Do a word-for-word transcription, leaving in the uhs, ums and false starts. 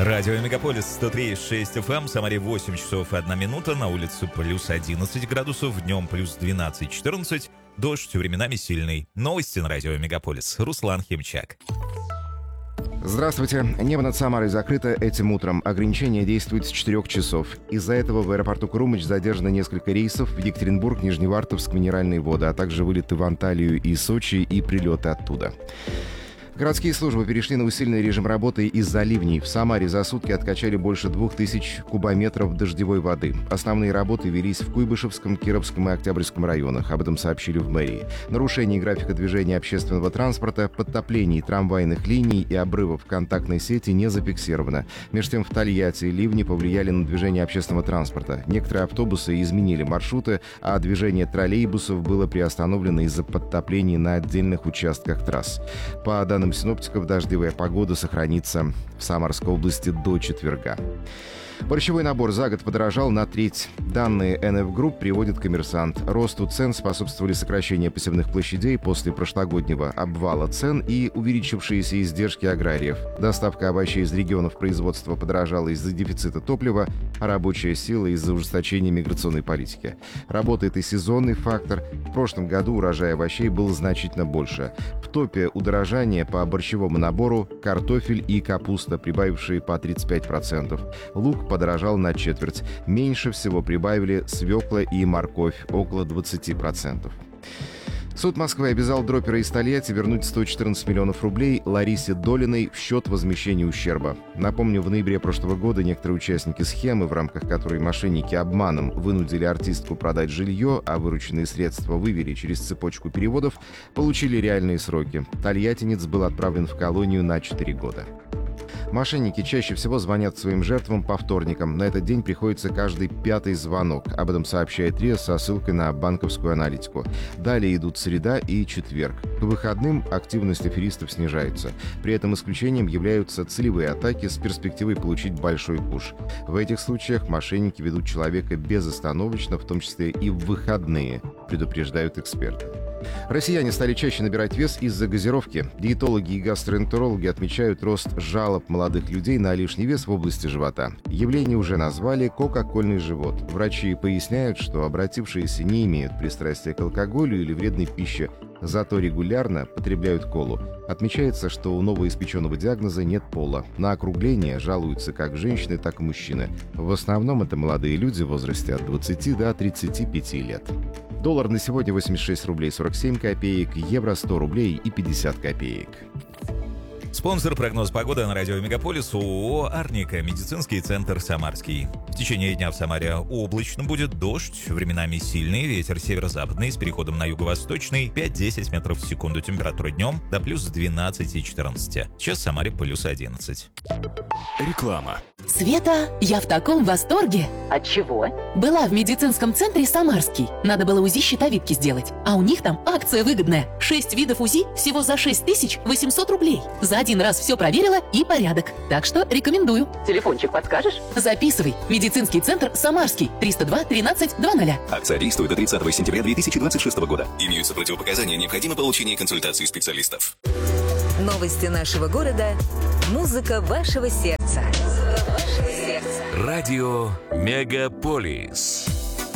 Радио Мегаполис сто три и шесть эф эм, в Самаре восемь часов одна минута, на улице плюс одиннадцать градусов, днем плюс двенадцать-четырнадцать, дождь временами сильный. Новости на Радио Мегаполис. Руслан Химчак. Здравствуйте. Небо над Самарой закрыто этим утром. Ограничение действует с четырех часов. Из-за этого в аэропорту Крумыч задержано несколько рейсов в Екатеринбург, Нижневартовск, Минеральные воды, а также вылеты в Анталию и Сочи и прилеты оттуда. Городские службы перешли на усиленный режим работы из-за ливней. В Самаре за сутки откачали больше двух тысяч кубометров дождевой воды. Основные работы велись в Куйбышевском, Кировском и Октябрьском районах. Об этом сообщили в мэрии. Нарушение графика движения общественного транспорта, подтоплений трамвайных линий и обрывов контактной сети не зафиксировано. Между тем, в Тольятти ливни повлияли на движение общественного транспорта. Некоторые автобусы изменили маршруты, а движение троллейбусов было приостановлено из-за подтоплений на отдельных участках трасс. По данным синоптиков, дождевая погода сохранится в Самарской области до четверга. Борщевой набор за год подорожал на треть. Данные эн эф Group приводит «Коммерсант». Росту цен способствовали сокращение посевных площадей после прошлогоднего обвала цен и увеличившиеся издержки аграриев. Доставка овощей из регионов производства подорожала из-за дефицита топлива, а рабочая сила из-за ужесточения миграционной политики. Работает и сезонный фактор. В прошлом году урожай овощей был значительно больше. В топе удорожания по борщевому набору картофель и капуста, прибавившие по тридцать пять процентов. Лук подорожал на четверть. Меньше всего прибавили свекла и морковь, около двадцать процентов. Суд Москвы обязал дропера из Тольятти вернуть сто четырнадцать миллионов рублей Ларисе Долиной в счет возмещения ущерба. Напомню, в ноябре прошлого года некоторые участники схемы, в рамках которой мошенники обманом вынудили артистку продать жилье, а вырученные средства вывели через цепочку переводов, получили реальные сроки. Тольяттинец был отправлен в колонию на четыре года. Мошенники чаще всего звонят своим жертвам по вторникам. На этот день приходится каждый пятый звонок. Об этом сообщает РИА со ссылкой на банковскую аналитику. Далее идут среда и четверг. К выходным активность аферистов снижается. При этом исключением являются целевые атаки с перспективой получить большой куш. В этих случаях мошенники ведут человека безостановочно, в том числе и в выходные, предупреждают эксперты. Россияне стали чаще набирать вес из-за газировки. Диетологи и гастроэнтерологи отмечают рост жалоб молодых людей на лишний вес в области живота. Явление уже назвали «кока-кольный живот». Врачи поясняют, что обратившиеся не имеют пристрастия к алкоголю или вредной пище, зато регулярно потребляют колу. Отмечается, что у новоиспеченного диагноза нет пола. На округление жалуются как женщины, так и мужчины. В основном это молодые люди в возрасте от двадцати до тридцати пяти лет. Доллар на сегодня восемьдесят шесть рублей сорок семь копеек, евро сто рублей и пятьдесят копеек. Спонсор прогноз погоды на Радио Мегаполис ООО «Арника», медицинский центр «Самарский». В течение дня в Самаре облачно будет дождь, временами сильный, ветер северо-западный с переходом на юго-восточный, пять-десять метров в секунду, температура днем до плюс двенадцати и четырнадцати. Сейчас в Самаре плюс одиннадцать. Реклама. Света, я в таком восторге. От чего? Была в медицинском центре «Самарский». Надо было УЗИ щитовидки сделать, а у них там акция выгодная. Шесть видов УЗИ всего за шесть тысяч восемьсот рублей. За один раз все проверила и порядок. Так что рекомендую. Телефончик подскажешь? Записывай. Медицинский центр «Самарский». триста два тринадцать двадцать. Акция действует до тридцатого сентября две тысячи двадцать шестого года. Имеются противопоказания, необходимо получение консультации специалистов. Новости нашего города. Музыка вашего сердца. Радио Мегаполис.